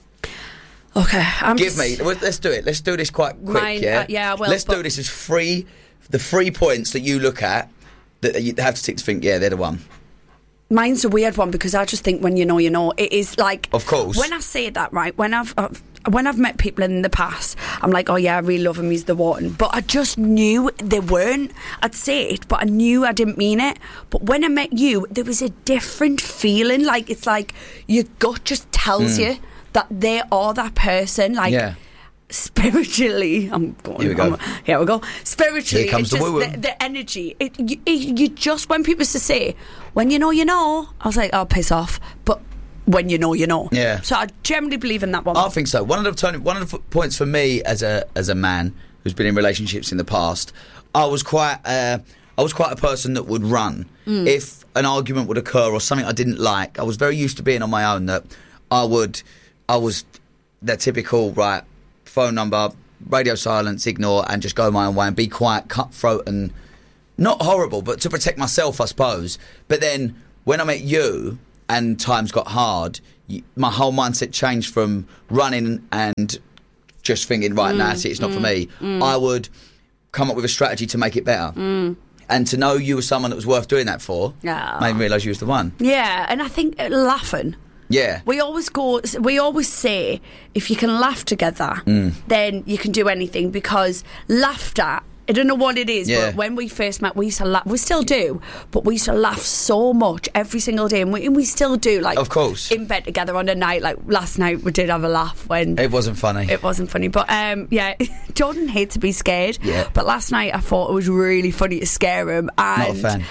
Okay, I'm Give just- me. well, Let's do it. Let's do this quite quick. Mine, yeah. uh, yeah, I will, Let's but- do this as three. The three points that you look at that you have to tick to think, yeah, they're the one. Mine's a weird one because I just think when you know, you know. It is like, Of course. When I say that, right, when I've uh, when I've met people in the past, I'm like, oh yeah, I really love him, he's the one. But I just knew they weren't. I'd say it, but I knew I didn't mean it. But when I met you, there was a different feeling. Like, it's like your gut just tells Mm. you that they are that person. Like, Yeah. spiritually, I'm going. Here we go. I'm- here we go. Spiritually, Here comes it's the just woo-woo. the, the energy. It, you, it, you just when people used to say, "When you know, you know," I was like, "Oh, piss off." But when you know, you know. Yeah. So I generally believe in that one. I think so. One of the turning, one of the f- points for me as a as a man who's been in relationships in the past, I was quite uh, I was quite a person that would run Mm. if an argument would occur or something I didn't like. I was very used to being on my own. That I would I was the typical right phone number, radio silence, ignore, and just go my own way and be quite cutthroat and not horrible, but to protect myself, I suppose. But then when I met you and times got hard, y- my whole mindset changed from running and just thinking, right, Mm, now that's it, it's not for mm, me. mm. I would come up with a strategy to make it better. Mm. And to know you were someone that was worth doing that for Yeah. made me realise you was the one. Yeah, and I think uh, laughing. Yeah. We always go. We always say, if you can laugh together, Mm. then you can do anything, because laughter. I don't know what it is, Yeah. but when we first met, we used to laugh. We still do, but we used to laugh so much every single day, and we, and we still do. Like, Of course. in bed together on a night. Like last night, we did have a laugh when It wasn't funny. it wasn't funny. But um, yeah, Jordan hates to be scared. Yeah. But last night, I thought it was really funny to scare him. And Not a fan.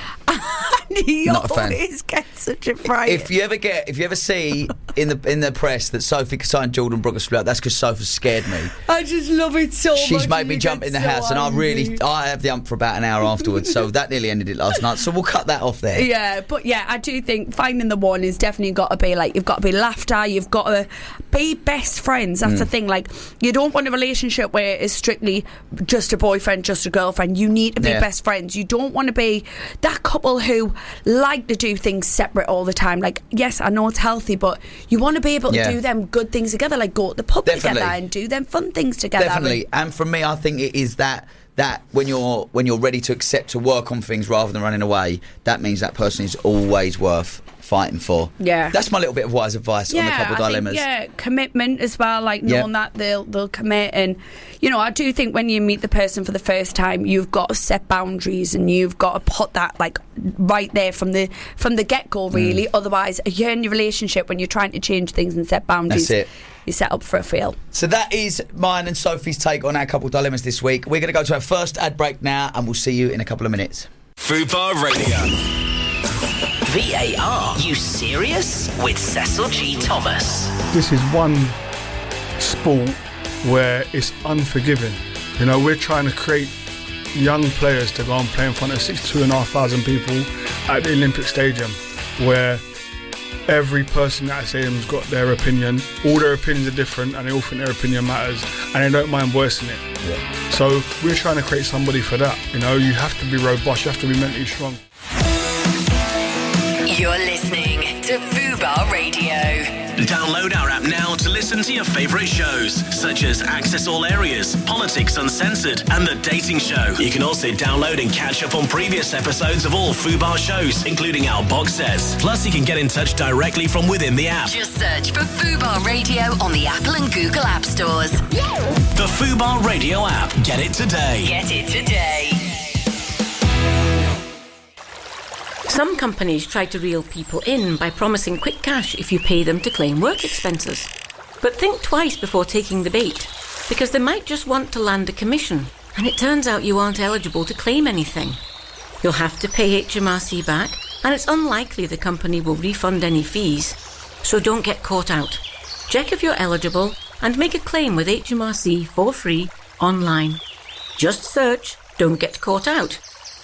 he Not a fan. always gets such a fright. If you ever get, if you ever see in the in the press that Sophie Casai and Jordan Brooke are split up, that's because Sophie scared me. I just love it so much. She's made and me he jump gets in the so house, and I angry. really, I have the ump for about an hour afterwards. So that nearly ended it last night. So we'll cut that off there. Yeah, but yeah, I do think finding the one is definitely got to be like, you've got to be laughter, you've got to be best friends. That's Mm. the thing. Like, you don't want a relationship where it's strictly just a boyfriend, just a girlfriend. You need to be Yeah. best friends. You don't want to be that couple who like to do things separate all the time. Like, yes, I know it's healthy, but you want to be able to Yeah. do them good things together, like go to the pub Definitely. together and do them fun things together. Definitely. And for me, I think it is that that when you're when you're ready to accept to work on things rather than running away, that means that person is always worth fighting for. Yeah. That's my little bit of wise advice on a couple of I dilemmas. Think, yeah, commitment as well, like Yeah. knowing that they'll they'll commit. And you know, I do think when you meet the person for the first time, you've got to set boundaries and you've got to put that like right there from the from the get go. Really, Mm. otherwise, you're in your relationship when you're trying to change things and set boundaries. That's it. You're set up for a fail. So that is mine and Sophie's take on our couple dilemmas this week. We're going to go to our first ad break now, and we'll see you in a couple of minutes. Fubar Radio. V A R, you serious? With Cecil G. Thomas. This is one sport where it's unforgiving. You know, we're trying to create young players to go and play in front of sixty-two and a half thousand people at the Olympic Stadium, where every person at that stadium's got their opinion. All their opinions are different, and they all think their opinion matters, and they don't mind voicing it. Yeah. So we're trying to create somebody for that. You know, you have to be robust, you have to be mentally strong. You're listening to Fubar Radio. Download our app now to listen to your favourite shows, such as Access All Areas, Politics Uncensored, and The Dating Show. You can also download and catch up on previous episodes of all Fubar shows, including our box sets. Plus, you can get in touch directly from within the app. Just search for Fubar Radio on the Apple and Google App Stores. The Fubar Radio app. Get it today. Get it today. Some companies try to reel people in by promising quick cash if you pay them to claim work expenses. But think twice before taking the bait, because they might just want to land a commission, and it turns out you aren't eligible to claim anything. You'll have to pay H M R C back, and it's unlikely the company will refund any fees. So don't get caught out. Check if you're eligible and make a claim with H M R C for free online. Just search "Don't Get Caught Out."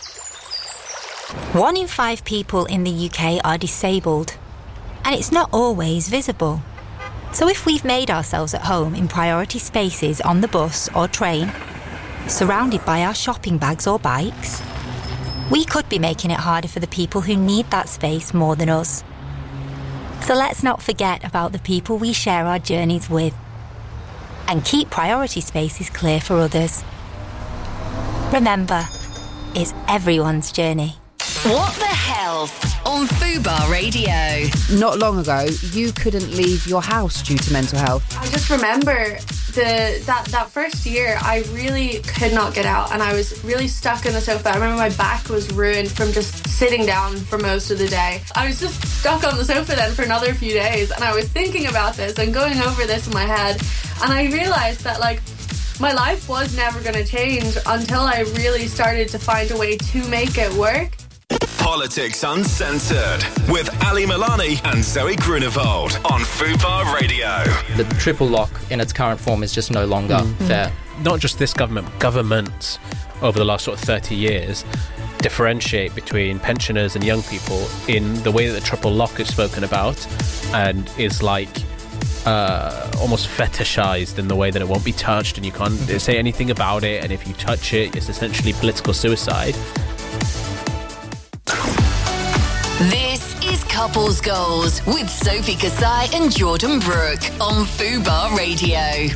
One in five people in the U K are disabled, and it's not always visible. So if we've made ourselves at home in priority spaces on the bus or train, surrounded by our shopping bags or bikes, we could be making it harder for the people who need that space more than us. So let's not forget about the people we share our journeys with, and keep priority spaces clear for others. Remember, it's everyone's journey. What the health on Fubar Radio. Not long ago, you couldn't leave your house due to mental health. I just remember the that that first year, I really could not get out, and I was really stuck in the sofa. I remember my back was ruined from just sitting down for most of the day. I was just stuck on the sofa then for another few days, and I was thinking about this and going over this in my head, and I realised that, like, my life was never going to change until I really started to find a way to make it work. Politics Uncensored with Ali Milani and Zoe Grunewald on Fubar Radio. The triple lock in its current form is just no longer Mm. fair. Not just this government, but governments over the last sort of thirty years differentiate between pensioners and young people in the way that the triple lock is spoken about, and is like uh, almost fetishized in the way that it won't be touched and you can't say anything about it, and if you touch it, it's essentially political suicide. This is Couples Goals with Sophie Kasai and Jordan Brooke on Fubar Radio.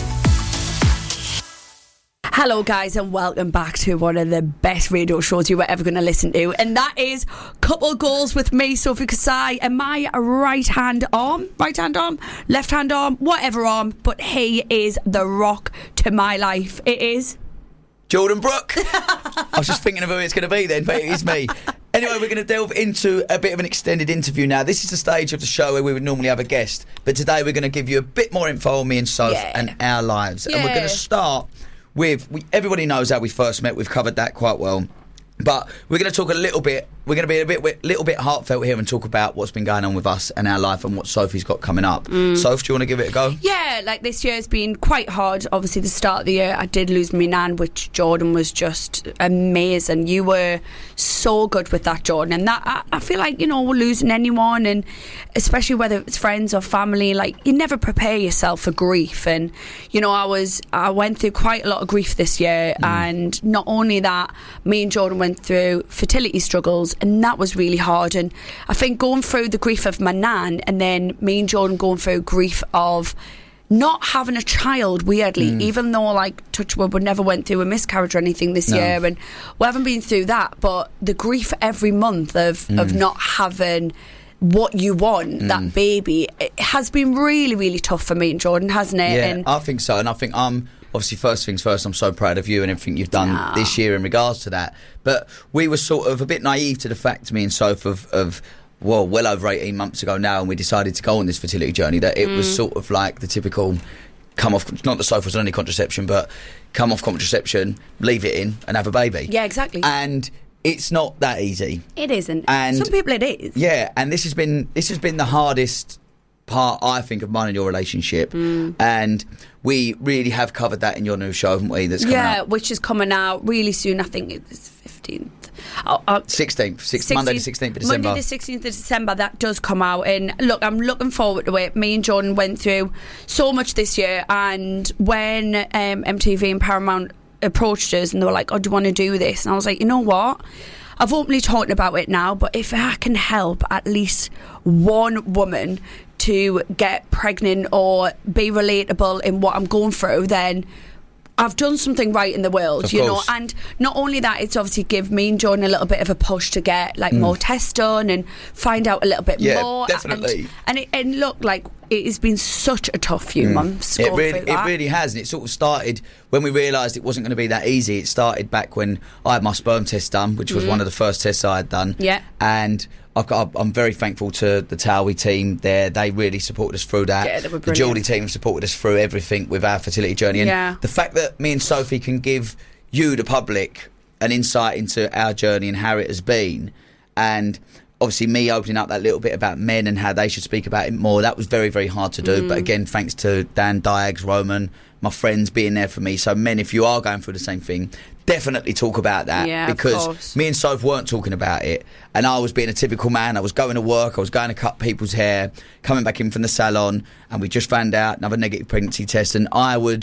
Hello guys, and welcome back to one of the best radio shows you were ever going to listen to, and that is Couple Goals with me, Sophie Kasai, and my right hand arm, right hand arm, left hand arm, whatever arm, but he is the rock to my life. It is Jordan Brooke. I was just thinking of who it's going to be then, but it is me. Anyway, we're going to delve into a bit of an extended interview now. This is the stage of the show where we would normally have a guest, but today we're going to give you a bit more info on me and Soph Yeah. and our lives. Yeah. And we're going to start with, we, everybody knows how we first met. We've covered that quite well. But we're going to talk a little bit, we're going to be a bit little bit heartfelt here and talk about what's been going on with us and our life and what Sophie's got coming up. Mm. Soph, do you want to give it a go? Yeah, like this year's been quite hard. Obviously, the start of the year, I did lose my nan, which Jordan was just amazing. You were so good with that, Jordan. And that, I, I feel like, you know, we're losing anyone, and especially whether it's friends or family, like, you never prepare yourself for grief. And, you know, I was, I went through quite a lot of grief this year. Mm. And not only that, me and Jordan went through fertility struggles, and that was really hard. And I think going through the grief of my nan, and then me and Jordan going through grief of not having a child, weirdly, mm. even though, like, touch wood, we never went through a miscarriage or anything this No. year, and we haven't been through that, but the grief every month of, Mm. of not having what you want, Mm. that baby, it has been really, really tough for me and Jordan, hasn't it? Yeah, And I think so. And I think I'm obviously, first things first, I'm so proud of you and everything you've done Nah. this year in regards to that. But we were sort of a bit naive to the fact, me and Soph, of, of well, well over eighteen months ago now, and we decided to go on this fertility journey, that it was Mm. sort of like the typical come off, not that Soph was on any contraception, but come off contraception, leave it in and have a baby. yeah, exactly. And it's not that easy. It isn't. And some people it is. Yeah, and this has been this has been the hardest part, I think, of mine and your relationship. Mm. And we really have covered that in your new show, haven't we? That's coming Yeah, up. which is coming out really soon. I think it's fifteenth. Oh, oh, sixteenth, six, Monday the sixteenth of December. Monday the sixteenth of December, that does come out. And look, I'm looking forward to it. Me and Jordan went through so much this year, and when um, M T V and Paramount approached us and they were like, oh, do you want to do this? And I was like, you know what? I've openly talked about it now, but if I can help at least one woman to get pregnant or be relatable in what I'm going through, then I've done something right in the world, Of you course. know. And not only that, it's obviously give me and Jordan a little bit of a push to get like Mm. more tests done and find out a little bit Yeah, more. definitely. And, and, it, and look, like, it has been such a tough few Mm. months. It going really, through it that. really has, and it sort of started when we realised it wasn't going to be that easy. It started back when I had my sperm test done, which was Mm. one of the first tests I had done. Yeah. And I've got, I'm very thankful to the Towie team there. They really supported us through that. Yeah, they were the Geordie brilliant. team supported us through everything with our fertility journey. And Yeah. the fact that me and Sophie can give you, the public, an insight into our journey and how it has been, and obviously me opening up that little bit about men and how they should speak about it more, that was very, very hard to do. Mm. But again, thanks to Dan Diags, Roman, my friends being there for me. So men, if you are going through the same thing, definitely talk about that. Yeah, of because course. me and Soph weren't talking about it, and I was being a typical man. I was going to work, I was going to cut people's hair, coming back in from the salon, and we just found out another negative pregnancy test, and I would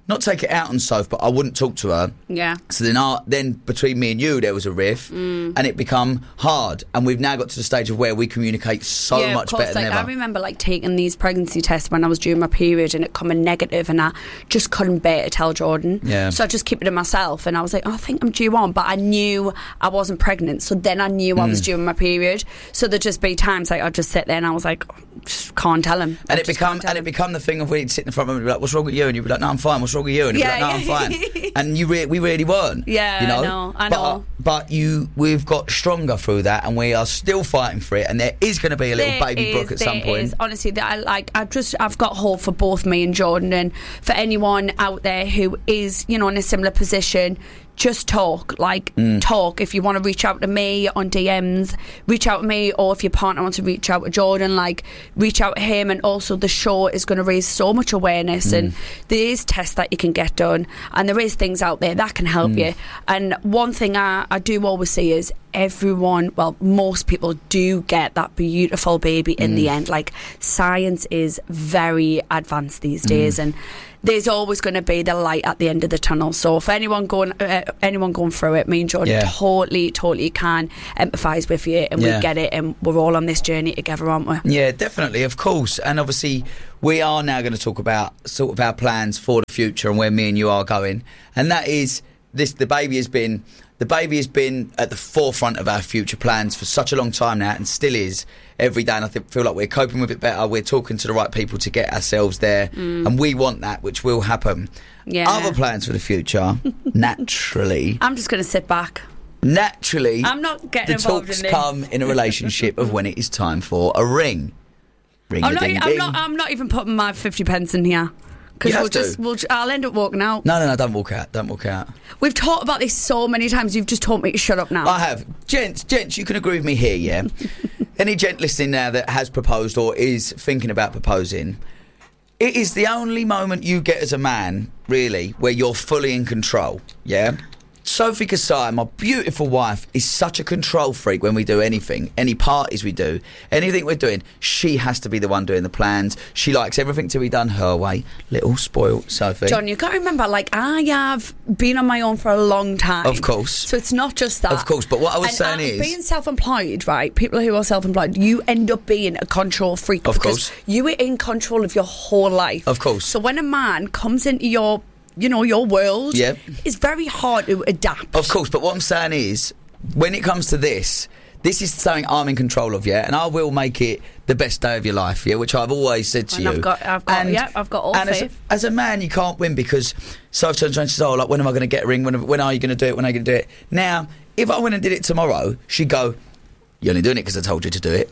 not take it out on Soph, but I wouldn't talk to her. Yeah. So then, our, then between me and you, there was a riff, Mm. and it become hard. And we've now got to the stage of where we communicate so yeah, much of course, better like, than ever. I remember like taking these pregnancy tests when I was during my period and it coming negative, and I just couldn't bear to tell Jordan. Yeah. So I just kept it to myself, and I was like, oh, I think I'm due on, but I knew I wasn't pregnant. So then I knew I was Mm. due on my period. So there'd just be times like I'd just sit there and I was like, just can't tell him. And I it just become can't tell and it him. become the thing of we'd sit in the front room and be like, "What's wrong with you?" And you'd be like, "No, I'm fine. What's wrong with you?" And you'd Yeah, be like, "No, I'm yeah. fine." And you re- we really weren't. Yeah, you know. I know, I but, know. But you, we've got stronger through that, and we are still fighting for it. And there is going to be a little There baby is, Brooke at some there point. is. Honestly, that I like. I've just I've got hope for both me and Jordan, and for anyone out there who is, you know, in a similar position. Just talk, like Mm. talk. If you want to reach out to me on D Ms, reach out to me, or if your partner wants to reach out to Jordan, like reach out to him. And also, the show is going to raise so much awareness, Mm. and there is tests that you can get done, and there is things out there that can help Mm. you. And one thing I, I do always see is everyone, well, most people do get that beautiful baby in Mm. the end. Like science is very advanced these days, Mm. and there's always going to be the light at the end of the tunnel. So for anyone going, uh, anyone going through it, me and Jordan Yeah. totally, totally can empathise with you, and Yeah. we get it, and we're all on this journey together, aren't we? Yeah, definitely, of course. And obviously, we are now going to talk about sort of our plans for the future and where me and you are going. And that is this: the baby has been, the baby has been at the forefront of our future plans for such a long time now, and still is every day. And I think, feel like we're coping with it better. We're talking to the right people to get ourselves there, Mm. and we want that, which will happen. Yeah. Other plans for the future, naturally. I'm just going to sit back. Naturally, I'm not getting the involved talks in this. come in a relationship of when it is time for a ring. Ring I'm a not, ding I'm ding. not. I'm not even putting my fifty pence in here because You have we'll to. just. We'll, I'll end up walking out. No, no, no, don't walk out. Don't walk out. We've talked about this so many times. You've just told me to shut up now. I have. Gents, gents, you can agree with me here, yeah? Any gent listening now that has proposed or is thinking about proposing, it is the only moment you get as a man, really, where you're fully in control, yeah? Sophie Kasai, my beautiful wife, is such a control freak when we do anything, any parties we do, anything we're doing, she has to be the one doing the plans. She likes everything to be done her way. Little spoiled Sophie. John, you've got to remember, like, I have been on my own for a long time. Of course. So it's not just that. Of course, but what I was And, saying uh, is... being self-employed, right, people who are self-employed, you end up being a control freak. Of because course. you are in control of your whole life. Of course. So when a man comes into your, you know, your world, Yep. it's very hard to adapt. Of course, but what I'm saying is, when it comes to this, this is something I'm in control of, yeah, and I will make it the best day of your life, yeah, which I've always said to And you. I've got, I've got, And- yeah, I've got all and as a, faith. as a man, you can't win because Soph turns around and says, "Oh, like when am I going to get a ring? When, when are you going to do it? When are you going to do it?" Now, if I went and did it tomorrow, she'd go, "You're only doing it because I told you to do it."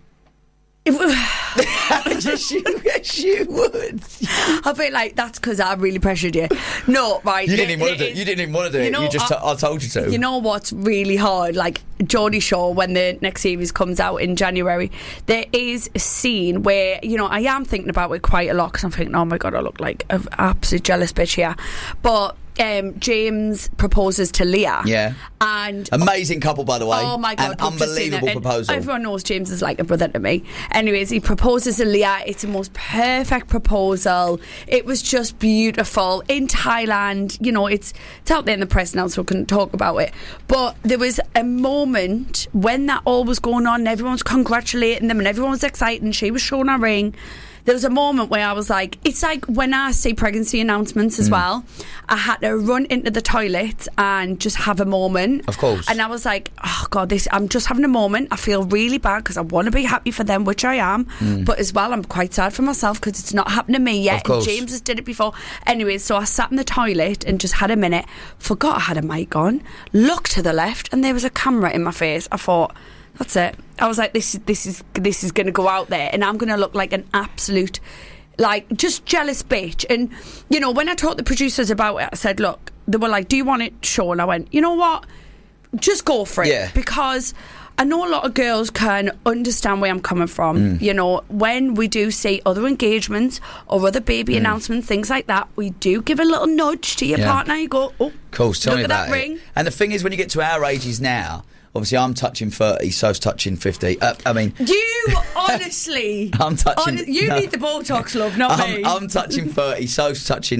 yes, you, yes, you would. I feel like that's because I really pressured you. No, right. You didn't even it- want to do it. it You didn't even want to do you it. know, You just, I- t- I told you to. You know what's really hard? Like Geordie Shore, when the next series comes out in January, there is a scene where, you know, I am thinking about it quite a lot because I'm thinking, oh my God, I look like an absolute jealous bitch here. But um, James proposes to Leah. Yeah. And Amazing couple, by the way. oh my God, An we've just seen it. unbelievable And proposal. everyone knows James is like a brother to me. Anyways, he proposes to Leah. It's the most perfect proposal. It was just beautiful in Thailand. You know, it's it's out there in the press now, so we can talk about it. But there was a moment when that all was going on, and everyone's congratulating them, and everyone was excited, and she was showing her ring. There was a moment where I was like, it's like when I see pregnancy announcements as Mm. well, I had to run into the toilet and just have a moment. Of course. And I was like, oh God, this, I'm just having a moment. I feel really bad because I want to be happy for them, which I am. Mm. But as well, I'm quite sad for myself because it's not happened to me yet. Of course. And James has did it before. Anyways, so I sat in the toilet and just had a minute, forgot I had a mic on, looked to the left, and there was a camera in my face. I thought, that's it. I was like, this is this is this is going to go out there, and I'm going to look like an absolute, like, just jealous bitch. And you know, when I talked to the producers about it, I said, look, they were like, do you want it, Sean? I went, you know what, just go for it. Yeah. Because I know a lot of girls can understand where I'm coming from. Mm. You know, when we do see other engagements or other baby Mm. announcements, things like that, we do give a little nudge to your Yeah. partner. You go, oh, Cool, tell look me at about that it. ring. And the thing is, when you get to our ages now, obviously I'm touching thirty, Soph's touching fifty. Uh, I mean, You honestly, I'm touching. hon- you no. need the Botox, love, not I'm, me. I'm touching thirty, Soph's touching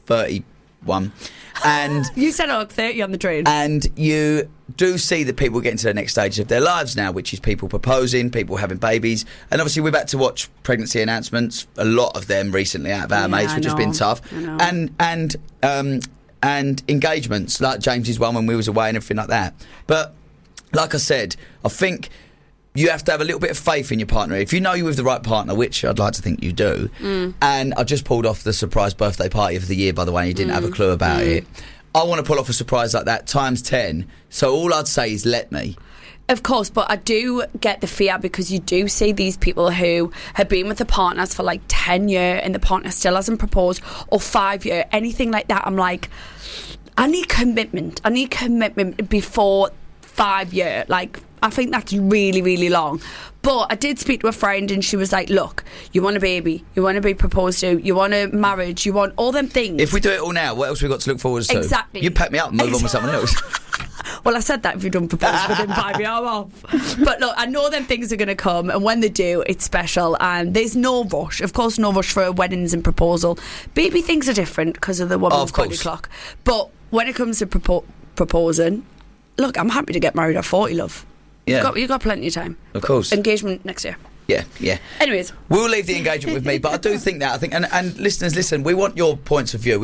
thirty-one. And you said I look thirty on the train. And you do see that people getting to the next stage of their lives now, which is people proposing, people having babies. And obviously we're about to watch pregnancy announcements, a lot of them recently out of our Yeah, mates, I which has know. been tough. I know. And and um and engagements, like James's one when we was away and everything like that. But like I said, I think you have to have a little bit of faith in your partner. If you know you're with the right partner, which I'd like to think you do, Mm. and I just pulled off the surprise birthday party of the year, by the way, and you didn't have a Mm. clue about Mm. it. I want to pull off a surprise like that times ten. So all I'd say is let me. Of course, but I do get the fear because you do see these people who have been with the partners for like ten years and the partner still hasn't proposed, or five years, anything like that. I'm like, I need commitment. I need commitment before five years. Like, I think that's really, really long. But I did speak to a friend and she was like, look, you want a baby, you want to be proposed to, you want a marriage, you want all them things. If we do it all now, what else have we got to look forward to? Exactly. You pack me up and move on with someone else. Well, I said that if you don't propose within five years, I'm off. But look, I know them things are going to come, and when they do, it's special, and there's no rush. Of course, no rush for weddings and proposal. Baby things are different because of the woman's Oh, of body course. clock. But when it comes to propo- proposing, look, I'm happy to get married at forty, love. Yeah. You've got, you've got plenty of time. Of course. Engagement next year. Yeah, yeah. Anyways. We'll leave the engagement with me, but I do think that, I think, and, and listeners, listen, we want your points of view. We